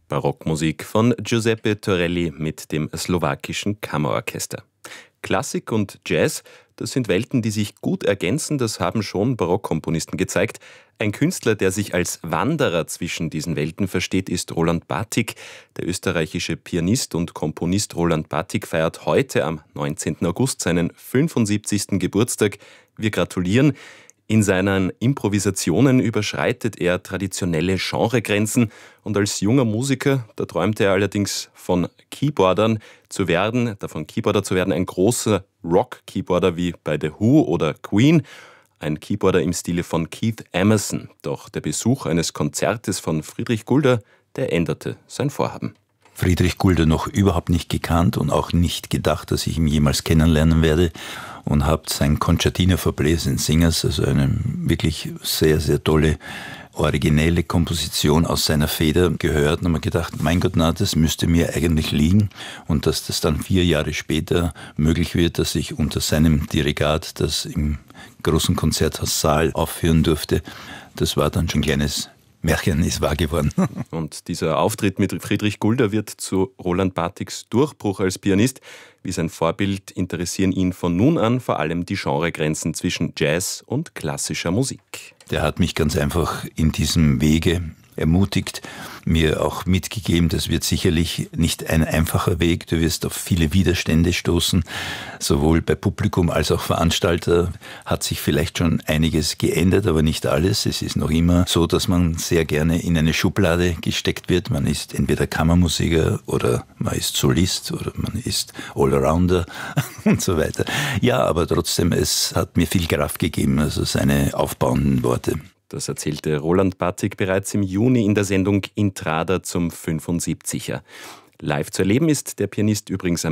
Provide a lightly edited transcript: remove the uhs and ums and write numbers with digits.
Barockmusik von Giuseppe Torelli mit dem slowakischen Kammerorchester. Klassik und Jazz, das sind Welten, die sich gut ergänzen, das haben schon Barockkomponisten gezeigt. Ein Künstler, der sich als Wanderer zwischen diesen Welten versteht, ist Roland Batik. Der österreichische Pianist und Komponist Roland Batik feiert heute am 19. August seinen 75. Geburtstag. Wir gratulieren. In seinen Improvisationen überschreitet er traditionelle Genregrenzen und als junger Musiker, da träumte er allerdings davon, Keyboarder zu werden, ein großer Rock-Keyboarder wie bei The Who oder Queen, ein Keyboarder im Stile von Keith Emerson. Doch der Besuch eines Konzertes von Friedrich Gulda, der änderte sein Vorhaben. Friedrich Gulda noch überhaupt nicht gekannt und auch nicht gedacht, dass ich ihn jemals kennenlernen werde, und habe sein Concertina for Brass and Singers, also eine wirklich sehr, sehr tolle, originelle Komposition aus seiner Feder gehört und habe mir gedacht, mein Gott, na, das müsste mir eigentlich liegen, und dass das dann 4 Jahre später möglich wird, dass ich unter seinem Dirigat das im großen Konzerthaus Saal aufführen durfte, das war dann schon ein kleines Märchen, ist wahr geworden. Und dieser Auftritt mit Friedrich Gulda wird zu Roland Batiks Durchbruch als Pianist. Wie sein Vorbild interessieren ihn von nun an vor allem die Genregrenzen zwischen Jazz und klassischer Musik. Der hat mich ganz einfach in diesem Wege ermutigt, mir auch mitgegeben, das wird sicherlich nicht ein einfacher Weg, du wirst auf viele Widerstände stoßen, sowohl bei Publikum als auch Veranstalter hat sich vielleicht schon einiges geändert, aber nicht alles. Es ist noch immer so, dass man sehr gerne in eine Schublade gesteckt wird. Man ist entweder Kammermusiker oder man ist Solist oder man ist Allrounder und so weiter. Ja, aber trotzdem, es hat mir viel Kraft gegeben, also seine aufbauenden Worte. Das erzählte Roland Batik bereits im Juni in der Sendung Intrada zum 75er. Live zu erleben ist der Pianist übrigens am